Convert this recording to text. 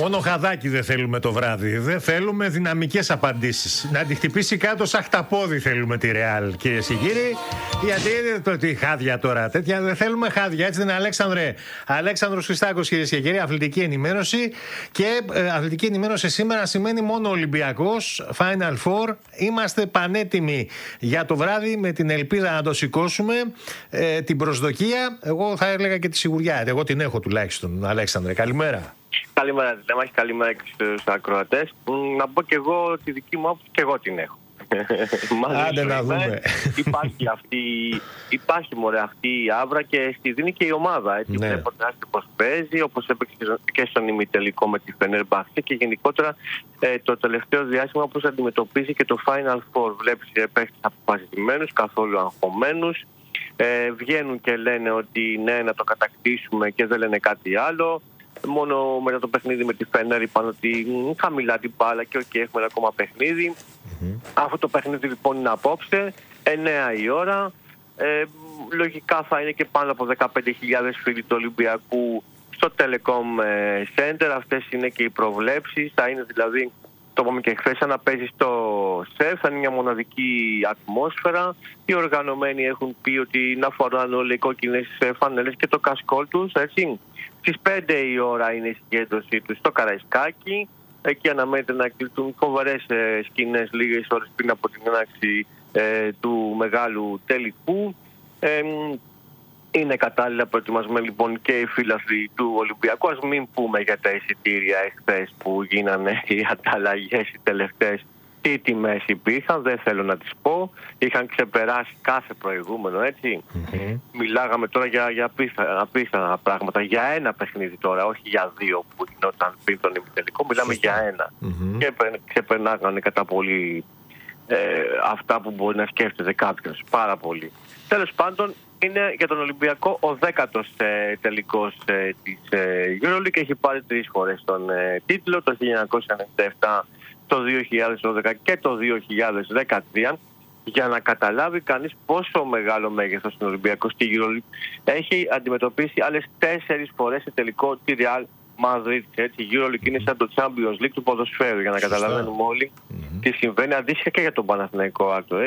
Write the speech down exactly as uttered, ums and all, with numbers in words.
Μόνο χαδάκι δεν θέλουμε το βράδυ. Δεν θέλουμε δυναμικές απαντήσεις. Να τη χτυπήσει κάτω σαν χταπόδι θέλουμε τη Ρεάλ, κυρίες και κύριοι. Γιατί το τι χάδια τώρα, τέτοια δεν θέλουμε χάδια. Έτσι δεν είναι, Αλέξανδρε? Αλέξανδρος Χριστάκος, κυρίες και κύριοι, αθλητική ενημέρωση. Και ε, αθλητική ενημέρωση σήμερα σημαίνει μόνο Ολυμπιακός, Final Four. Είμαστε πανέτοιμοι για το βράδυ με την ελπίδα να το σηκώσουμε. Ε, την προσδοκία, εγώ θα έλεγα και τη σιγουριά. Εγώ την έχω τουλάχιστον, Αλέξανδρε. Καλημέρα. Καλημέρα, Δήμαρχε, καλημέρα και στους ακροατές. Να πω και εγώ τη δική μου άποψη, και εγώ την έχω. Άντε να δούμε. Υπάρχει αυτή, υπάρχει μωρέ αυτή η άβρα και στη δίνει και η ομάδα. Έτσι, ναι. Βλέποντας πώς παίζει, όπως έπαιξε και στον ημιτελικό με τη Φενέρμπαχτσε και γενικότερα ε, το τελευταίο διάστημα πώς αντιμετωπίζει και το Final Four. Βλέπεις παίχτες αποφασισμένους, καθόλου αγχωμένους. Ε, βγαίνουν και λένε ότι ναι, να το κατακτήσουμε και δεν λένε κάτι άλλο. Μόνο μετά το παιχνίδι με τη Φενέρ είπαν ότι χαμηλά την μπάλα και ok, έχουμε ένα ακόμα παιχνίδι. Mm-hmm. Αυτό το παιχνίδι λοιπόν είναι απόψε, εννιά η ώρα. Ε, λογικά θα είναι και πάνω από δεκαπέντε χιλιάδες φίλοι του Ολυμπιακού στο Telecom Center. Αυτές είναι και οι προβλέψεις. Θα είναι δηλαδή, το είπαμε και χθες, να παίζει στο ΣΕΦ. Θα είναι μια μοναδική ατμόσφαιρα. Οι οργανωμένοι έχουν πει ότι να φοράνε όλοι οι κόκκινες φανέλες και το κασκόλ τους, έτσι. Στις πέντε η ώρα είναι η συγκέντρωσή τους στο Καραϊσκάκι. Εκεί αναμένεται να κλειτούν φοβερές ε, σκηνές λίγες ώρες πριν από την έναρξη ε, του μεγάλου τελικού. Ε, είναι κατάλληλα προετοιμασμένοι λοιπόν και οι φίλαθλοι του Ολυμπιακού. Ας μην πούμε για τα εισιτήρια εχθές που γίνανε οι ανταλλαγές οι τελευταίες. Τι τιμές υπήρχαν, δεν θέλω να τις πω. Είχαν ξεπεράσει κάθε προηγούμενο, έτσι. Mm-hmm. Μιλάγαμε τώρα για, για απίθανα πράγματα. Για ένα παιχνίδι τώρα, όχι για δύο που γινόταν πριν τον ημιτελικό. Μιλάμε για ένα. Mm-hmm. Και ξεπερνάγανε κατά πολύ ε, αυτά που μπορεί να σκέφτεται κάποιος. Πάρα πολύ. Τέλος πάντων, είναι για τον Ολυμπιακό ο δέκατος ε, τελικός ε, της ε, EuroLeague. Έχει πάρει τρεις φορές τον ε, τίτλο, το χίλια εννιακόσια ενενήντα επτά, το δύο χιλιάδες δώδεκα και το δύο χιλιάδες δεκατρία. Για να καταλάβει κανείς πόσο μεγάλο μέγεθος είναι ο Ολυμπιακός στη EuroLeague, έχει αντιμετωπίσει άλλες τέσσερις φορές σε τελικό τη Real Madrid. Έτσι, η EuroLeague είναι σαν το Champions League του ποδοσφαίρου, για να καταλαβαίνουμε όλοι mm-hmm. τι συμβαίνει. Αντίστοιχα και για τον Παναθηναϊκό Άρτο.